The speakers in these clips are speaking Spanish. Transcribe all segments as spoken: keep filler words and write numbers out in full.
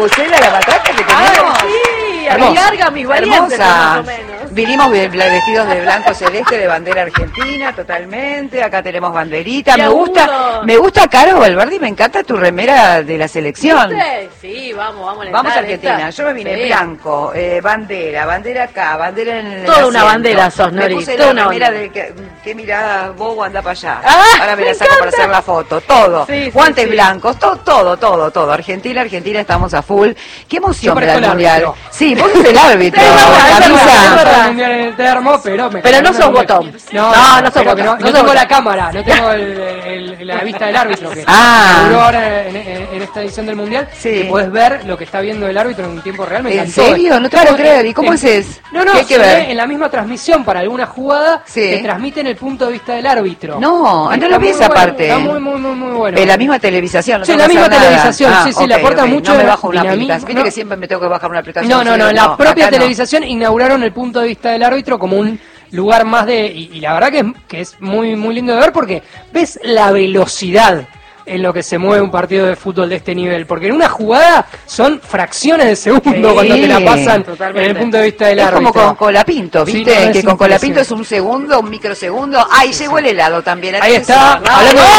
bucela, la matraca que tenemos. Ah, sí, a larga mis variantes, más o menos. Vinimos vestidos de blanco celeste, de bandera argentina, totalmente. Acá tenemos banderita. Me gusta, me gusta Caro Valverde y me encanta tu remera de la selección. ¿Viste? Sí, vamos, vamos a Vamos a Argentina. Yo me vine sí. blanco, eh, bandera, bandera acá, bandera en el Toda asiento. una bandera sos, Nori. Me puse Toda la una remera bandera. de que, que mirada bobo, anda para allá. Ah, ahora me, me la saco encanta. para hacer la foto. Todo. Sí, Guantes sí, sí. blancos, todo, todo, todo, todo. Argentina, Argentina, estamos a full. Qué emoción Yo me da el parezco el mundial. árbitro. Sí, vos sos el árbitro. Sí, es verdad, es Camisa. verdad. El mundial en el termo, pero me Pero no me- sos me- botón. No, No, no sos pero botón. que no, No no sos tengo botón. la cámara, no tengo el, el- la vista del árbitro que Ah. inauguró ahora en, en- en esta edición del mundial. Sí. Y puedes ver lo que está viendo el árbitro en tiempo real. Me ¿En encantó. serio? No te puedo creer. ¿Y cómo es eso? No, no, ¿Qué hay que se ver? ve en la misma transmisión para alguna jugada, Sí. te transmiten el punto de vista del árbitro. No, Está no lo vi muy esa bueno, parte. Está muy, muy, muy, muy bueno. En la misma televisación. No Sí, tengo la que misma hacer nada. televisación, Ah, sí, sí, ok, le aporta ok. mucho No me bajo una dinamismo, aplicación. Viste no. que siempre me tengo que bajar una aplicación. No, no, sí, no, en la propia acá no. televisación inauguraron el punto de vista del árbitro como un lugar más de... Y, y la verdad que es, que es muy, muy lindo de ver porque ves la velocidad en lo que se mueve un partido de fútbol de este nivel, porque en una jugada son fracciones de segundo Sí, cuando te la pasan totalmente. en el punto de vista del Es árbitro. como con Colapinto, Sí, ¿viste? no, es que con Colapinto es impresionante. un segundo, un microsegundo. ¡Ay, llegó el helado también! Ahí está, Atención. hablando de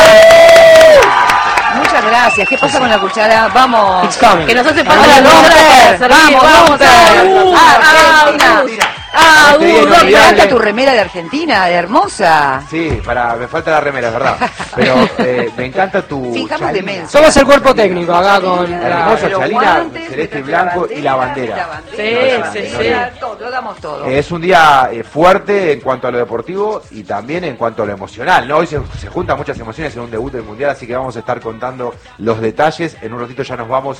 velocidad. Muchas gracias. ¿Qué pasa con la cuchara? Vamos. It's coming. Que nos hace Vamos, falta la Gunter. cuchara para servir. Vamos, Vamos, Gunter. ah, Argentina. Ah, Este día uh, Me inolvidable. encanta tu remera de Argentina, hermosa. Sí, para, me falta la remera, es verdad. Pero eh, me encanta tu Fijamos chalina. demencia. Somos el cuerpo técnico acá con... La la- hermosa los chalina, guantes, celeste y la blanco y la bandera. Sí, Impresionante, sí, ¿no? sí. Todo, damos todo. Eh, Es un día eh, fuerte en cuanto a lo deportivo y también en cuanto a lo emocional, ¿no? Hoy se, se juntan muchas emociones en un debut del Mundial, así que vamos a estar contando los detalles. En un ratito ya nos vamos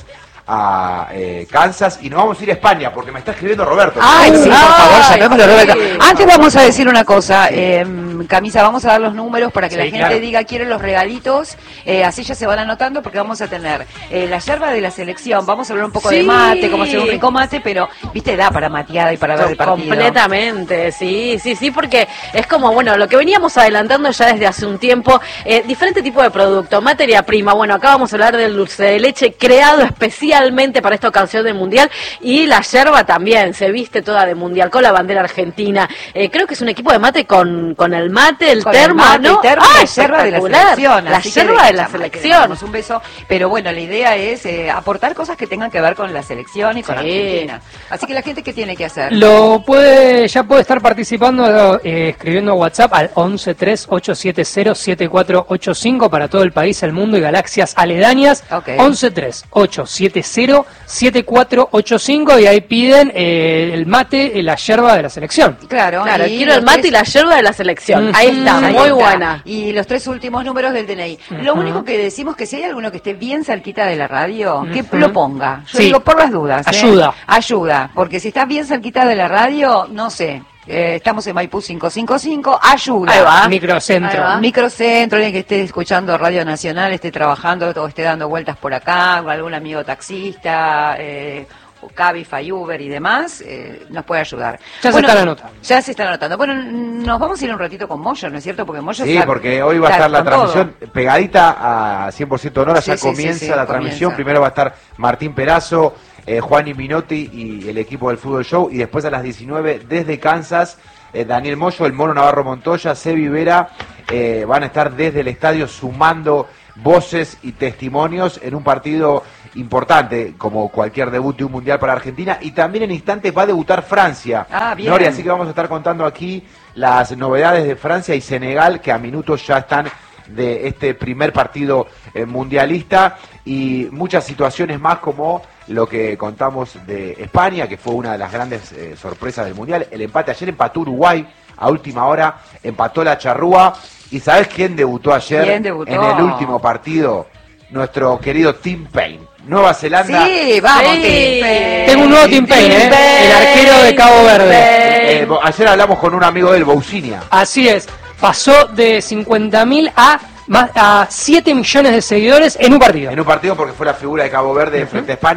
a eh, Kansas y nos vamos a ir a España, porque me está escribiendo Roberto. Ay, sí, por Ay, favor, llamémoslo, Roberto. sí. Antes vamos a decir una cosa, eh, Camisa, vamos a dar los números para que Sí, la gente claro. diga quiere los regalitos, eh, así ya se van anotando porque vamos a tener eh, la yerba de la selección, vamos a hablar un poco de Sí. mate, cómo hacer un rico mate, pero, viste, da para mateada y para ver el partido. Completamente, sí, sí, sí, porque es como, bueno, lo que veníamos adelantando ya desde hace un tiempo, eh, diferente tipo de producto, materia prima, bueno, acá vamos a hablar del dulce de leche creado especialmente para esta ocasión del Mundial, y la yerba también, se viste toda de Mundial, con la bandera argentina, eh, creo que es un equipo de mate con, con el mate, el Con el termo, mate, ¿no? el termo, ¡Ah, la yerba de la espectacular! selección. La así que yerba de la chama, que le selección. damos un beso, pero bueno, la idea es eh, aportar cosas que tengan que ver con la selección y con Sí. Argentina. Así que la gente, ¿qué tiene que hacer? Lo puede, ya puede estar participando eh, escribiendo a WhatsApp al once tres ocho siete cero siete cuatro ocho cinco para todo el país, el mundo y galaxias aledañas. Ok. once tres ocho siete cero siete cuatro ocho cinco y ahí piden eh, el mate y la yerba de la selección. Claro, Claro, y quiero el los mate tres- y la yerba de la selección. Mm. Ahí está, Ahí muy está. buena. Y los tres últimos números del D N I. Lo Ujú. único que decimos que si hay alguno que esté bien cerquita de la radio, que Ujú. lo ponga. Yo Sí. digo por las dudas. ¿eh? Ayuda. Ayuda, porque si está bien cerquita de la radio, no sé. eh, estamos en Maipú quinientos cincuenta y cinco, ayuda. Ahí va. Microcentro. Ahí va. Microcentro, alguien que esté escuchando Radio Nacional, esté trabajando o esté dando vueltas por acá, o algún amigo taxista, eh, o Cabify, Uber y demás, eh, nos puede ayudar. Ya se Bueno, están anotando. Ya se están anotando. Bueno, nos vamos a ir un ratito con Moyo, ¿no es cierto? Porque Moyo Sí, está- porque hoy va a está estar la con todo. transmisión pegadita a cien por ciento Honora, Sí, ya sí, sí, comienza sí, la comienza. transmisión, primero va a estar Martín Perazo, eh, Juan Minotti y el equipo del Fútbol Show, y después a las diecinueve desde Kansas, eh, Daniel Moyo, el Mono Navarro Montoya, Sebi Vera, eh, van a estar desde el estadio sumando voces y testimonios en un partido importante, como cualquier debut de un mundial para Argentina, y también en instantes va a debutar Francia. Ah, bien. Nori, así que vamos a estar contando aquí las novedades de Francia y Senegal, que a minutos ya están de este primer partido eh, mundialista, y muchas situaciones más como lo que contamos de España, que fue una de las grandes eh, sorpresas del mundial. El empate ayer, empató Uruguay a última hora, empató la Charrúa. ¿Y sabes quién debutó ayer ¿Quién debutó? en el último partido? Nuestro querido Tim Payne. Nueva Zelanda. Sí, vamos, Sí. Tim Payne. Tengo un nuevo Tim Payne, ¿eh? El arquero de Cabo Verde. Eh, bo- ayer hablamos con un amigo de él, Bousinia. Así es, pasó de cincuenta mil a, más, a siete millones de seguidores en un partido. En un partido porque fue la figura de Cabo Verde frente a España.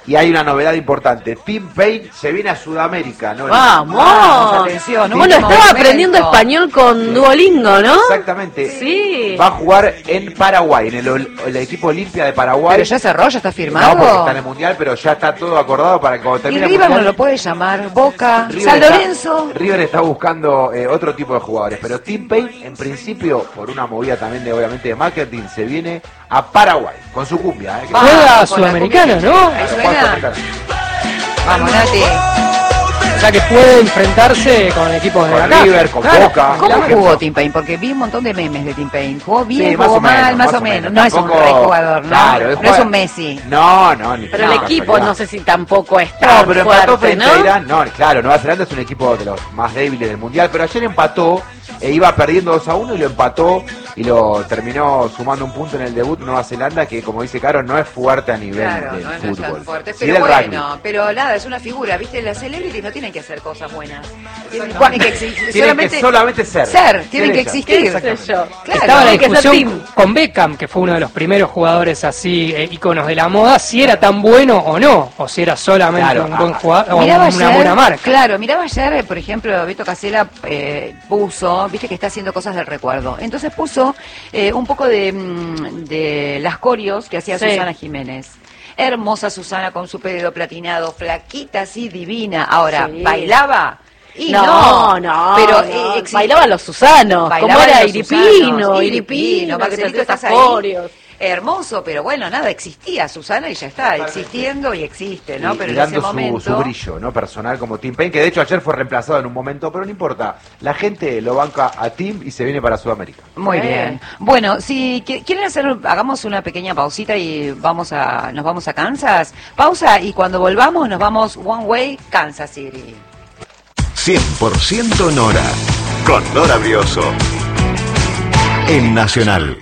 Y hay una novedad importante. Tim Payne se viene a Sudamérica, ¿no? ¡Vamos! Vamos, atención, Bueno, último estaba momento. aprendiendo español con Duolingo, ¿no? Exactamente. Sí. Va a jugar en Paraguay, en el, el equipo Olimpia de Paraguay. Pero ya cerró, ya está firmado. No, porque está en el Mundial, pero ya está todo acordado para que cuando Y termine el River no Mundial... lo puede llamar, Boca, River San está- Lorenzo. River está buscando eh, otro tipo de jugadores, pero Tim Payne, en principio, por una movida también de obviamente de marketing, se viene a Paraguay con su cumbia. Eh, que- Vamos, Juega con la Sudamericana, cumbia. ¿no? Ahí Juega suena. Sudamericana. Vamos, Nati. O sea que puede enfrentarse con equipos de Con acá. River, con Claro. Boca. ¿Cómo Claro. jugó Tim Payne? Porque vi un montón de memes de Tim Payne. ¿Jugó bien, Sí, más jugó o menos, mal, más o menos? No es un Tampoco- re jugador, ¿no? Claro, no juega- es un Messi. No, no, ni Pero el no, equipo casualidad. no sé si tampoco es No, tan pero empató fuerte, frente ¿no? a Irán. No, claro, Nueva Zelanda es un equipo de los más débiles del Mundial, pero ayer empató, e iba perdiendo dos a uno y lo empató y lo terminó sumando un punto en el debut Nueva Zelanda, que como dice Caro, no es fuerte a nivel Claro, del no, no es fútbol. tan fuerte. Sí Pero del bueno, rugby. pero nada, es una figura, ¿viste? Las celebrities no tienen que hacer cosas buenas. Tienen, Exactamente. tienen que existir. Tienen solamente, que solamente ser. Ser, tienen que Ser ella. existir. ¿Qué sé yo? Claro, Estaba la hay que ser discusión team. con Beckham, que fue uno de los primeros jugadores así, eh, íconos de la moda, si era tan bueno o no, o si era solamente Claro, un buen ah, jugador o Miraba una ayer, buena marca. claro, miraba ayer, eh, por ejemplo, Beto Casella eh, puso, viste que está haciendo cosas del recuerdo. Entonces puso eh, un poco de, mm, de las corios que hacía Sí. Susana Jiménez. Hermosa Susana con su pelo platinado, flaquita así, divina. Ahora, Sí. ¿bailaba? Y no, no, pero no. eh, exi- bailaban los Susanos, Bailaban como era los Iripino, Susanos, Iripino, que Marcelito, te hacía estás esas ahí. coreos. Hermoso, pero bueno, nada, existía Susana y ya está, existiendo y existe, ¿no? Y- Pero y en ese dando su, momento... su brillo, ¿no? Personal como Tim Payne, que de hecho ayer fue reemplazado en un momento, pero no importa. La gente lo banca a Tim y se viene para Sudamérica. Muy Eh. bien. Bueno, si qui- quieren hacer, hagamos una pequeña pausita y vamos a, nos vamos a Kansas. Pausa y cuando volvamos nos vamos One Way, Kansas City. cien por ciento Nora, con Nora Brioso, en Nacional.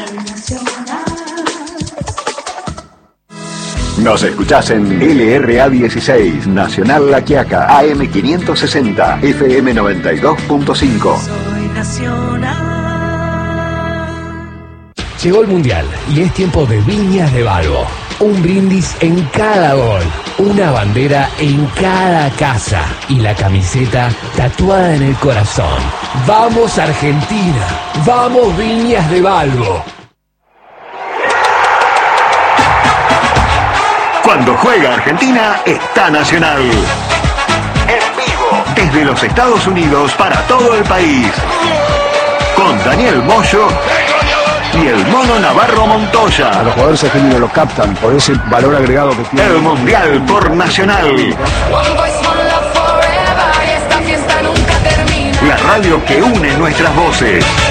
Nos escuchás en L R A dieciséis, Nacional La Quiaca, A M quinientos sesenta, F M noventa y dos punto cinco. Llegó el Mundial y es tiempo de Viñas de Balbo. Un brindis en cada gol, una bandera en cada casa y la camiseta tatuada en el corazón. ¡Vamos Argentina! ¡Vamos Viñas de Balbo! Cuando juega Argentina, está Nacional. En vivo, desde los Estados Unidos para todo el país. Con Daniel Moyo y el Mono Navarro Montoya. A los jugadores argentinos lo captan por ese valor agregado que tiene. El Mundial por Nacional. La radio que une nuestras voces.